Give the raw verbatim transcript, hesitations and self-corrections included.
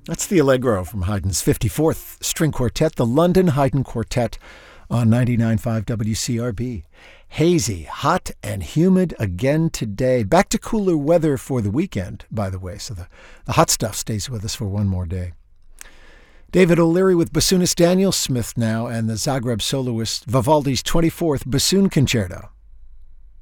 That's the Allegro from Haydn's fifty-fourth String Quartet, the London Haydn Quartet on ninety-nine point five W C R B. Hazy, hot, and humid again today. Back to cooler weather for the weekend, by the way, so the, the hot stuff stays with us for one more day. David O'Leary with bassoonist Daniel Smith now and the Zagreb soloist Vivaldi's twenty-fourth Bassoon Concerto.